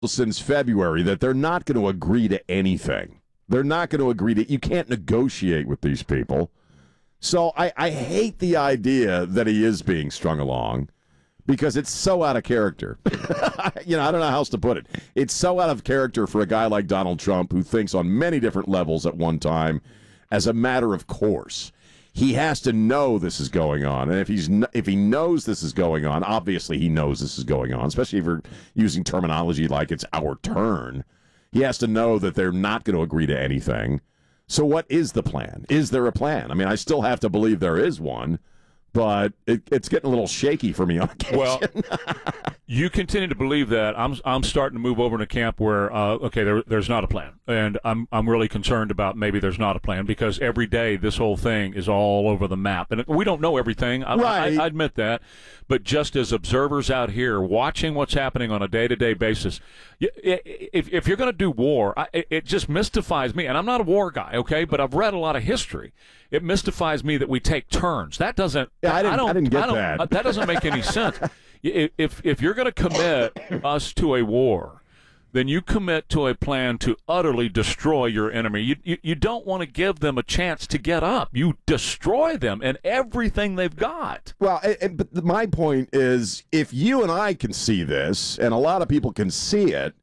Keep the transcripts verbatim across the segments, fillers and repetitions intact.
since February that they're not going to agree to anything. They're not going to agree to, you can't negotiate with these people. So I, I hate the idea that he is being strung along because it's so out of character. You know, I don't know how else to put it. It's so out of character for a guy like Donald Trump who thinks on many different levels at one time as a matter of course. He has to know this is going on. And if he's if he knows this is going on, obviously he knows this is going on, especially if you're using terminology like it's our turn. He has to know that they're not going to agree to anything. So what is the plan? Is there a plan? I mean, I still have to believe there is one, but it, it's getting a little shaky for me on occasion. Well, you continue to believe that. I'm I'm starting to move over in a camp where, uh, okay, there, there's not a plan. And I'm I'm really concerned about maybe there's not a plan because every day this whole thing is all over the map. And we don't know everything. I, right. I, I admit that. But just as observers out here watching what's happening on a day-to-day basis, if, if you're going to do war, I, it just mystifies me. And I'm not a war guy, okay, but I've read a lot of history. It mystifies me that we take turns. That doesn't yeah, I didn't, I don't, I didn't get I don't, that. That doesn't make any sense. If, if you're going to commit us to a war, then you commit to a plan to utterly destroy your enemy. You, you, you don't want to give them a chance to get up. You destroy them and everything they've got. Well, and, and, but my point is, if you and I can see this, and a lot of people can see it,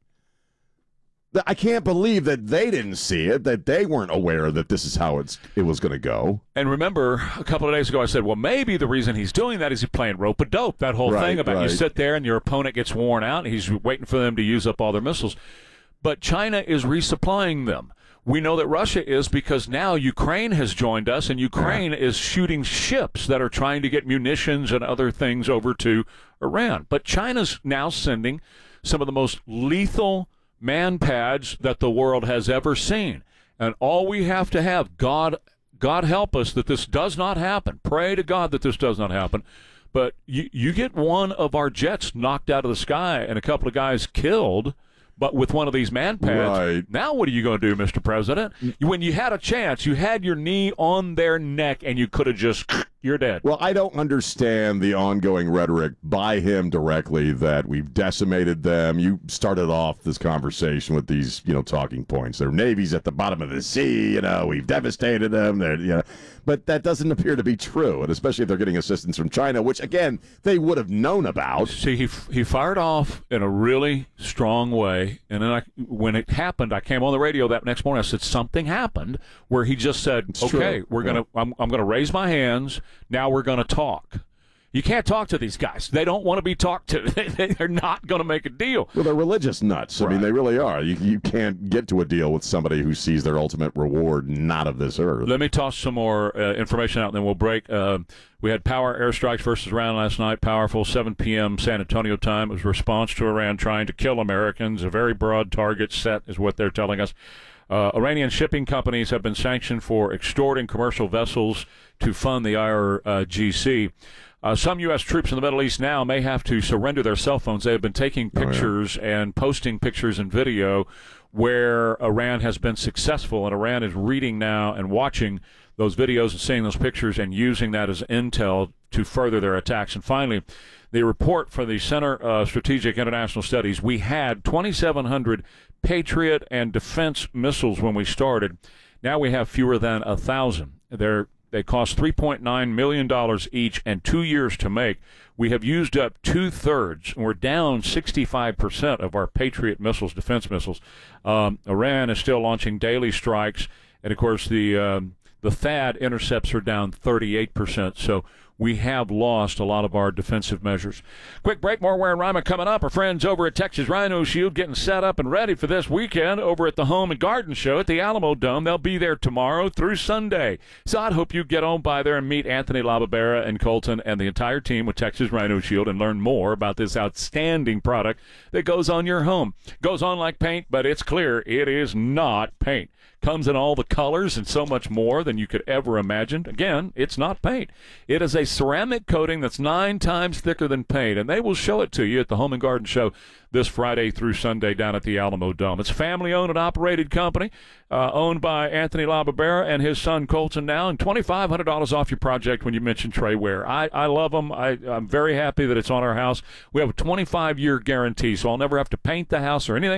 I can't believe that they didn't see it, that they weren't aware that this is how it's it was going to go. And remember, a couple of days ago I said, well, maybe the reason he's doing that is he's playing rope-a-dope, that whole right, thing about right. you sit there and your opponent gets worn out, and he's waiting for them to use up all their missiles. But China is resupplying them. We know that Russia is because now Ukraine has joined us, and Ukraine is shooting ships that are trying to get munitions and other things over to Iran. But China's now sending some of the most lethal man pads that the world has ever seen. And all we have to have, God God help us that this does not happen. Pray to God that this does not happen. But you, you get one of our jets knocked out of the sky and a couple of guys killed, but with one of these man pads. Right. Now what are you going to do, Mister President? When you had a chance, you had your knee on their neck, and you could have just, you're dead. Well, I don't understand the ongoing rhetoric by him directly that we've decimated them. You started off this conversation with these, you know, talking points. Their navy's at the bottom of the sea, you know, we've devastated them. They're, you know, but that doesn't appear to be true, and especially if they're getting assistance from China, which, again, they would have known about. See, he he fired off in a really strong way, and then I, when it happened, I came on the radio that next morning. I said something happened where he just said, It's "Okay, true. we're Yeah. gonna, I'm, I'm gonna raise my hands. Now we're gonna talk." You can't talk to these guys. They don't want to be talked to. They're not going to make a deal. Well, they're religious nuts. I Right. mean, they really are. You, you can't get to a deal with somebody who sees their ultimate reward not of this earth. Let me toss some more uh, information out, and then we'll break. Uh, we had power airstrikes versus Iran last night, powerful, seven p.m. San Antonio time. It was a response to Iran trying to kill Americans. A very broad target set is what they're telling us. Uh, Iranian shipping companies have been sanctioned for extorting commercial vessels to fund the I R G C. Uh, some U S troops in the Middle East now may have to surrender their cell phones. They have been taking pictures oh, yeah. and posting pictures and video where Iran has been successful, and Iran is reading now and watching those videos and seeing those pictures and using that as intel to further their attacks. And finally, the report for the Center of Strategic International Studies, we had twenty-seven hundred Patriot and defense missiles when we started. Now we have fewer than one thousand. They're They cost three point nine million dollars each and two years to make. We have used up two-thirds, and we're down sixty-five percent of our Patriot missiles, defense missiles. Um, Iran is still launching daily strikes, and, of course, the um, the THAAD intercepts are down thirty-eight percent. So we have lost a lot of our defensive measures. Quick break, more Ware and Ryman coming up. Our friends over at Texas Rhino Shield getting set up and ready for this weekend over at the Home and Garden Show at the Alamo Dome. They'll be there tomorrow through Sunday. So I'd hope you get on by there and meet Anthony Lababera and Colton and the entire team with Texas Rhino Shield and learn more about this outstanding product that goes on your home. Goes on like paint, but it's clear it is not paint. Comes in all the colors and so much more than you could ever imagine. Again, it's not paint. It is a ceramic coating that's nine times thicker than paint, and they will show it to you at the Home and Garden Show this Friday through Sunday down at the Alamo Dome. It's a family-owned and operated company, uh, owned by Anthony LaBarbera and his son Colton now, and twenty-five hundred dollars off your project when you mention Trey Ware. I, I love them. I, I'm very happy that it's on our house. We have a twenty-five year guarantee, so I'll never have to paint the house or anything